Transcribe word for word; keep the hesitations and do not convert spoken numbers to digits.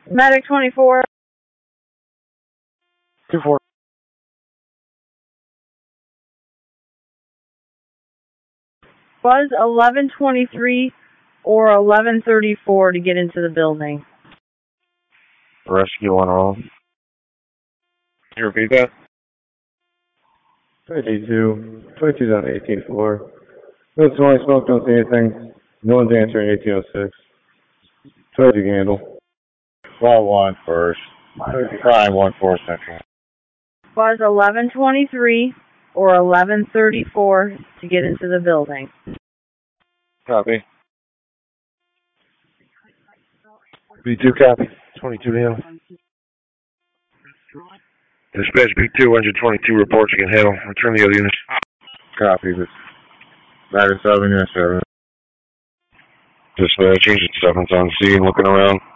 Medic twenty-four. two four. Was eleven twenty-three or eleven thirty-four to get into the building. Rescue on roll. Can you repeat that? twenty-two. twenty-two's on eighteen four. No smelling smoke, don't see anything. No one's answering eighteen oh six. twenty-two can handle. twelve one first. Prime one four central. Was eleven twenty-three or eleven thirty-four to get into the building. Copy. B two copy. twenty-two to handle. Dispatch B two, one twenty-two reports you can handle. Return the other units. Copy. Nine seven, yes, seven. Dispatch, agent seven's on scene, looking around.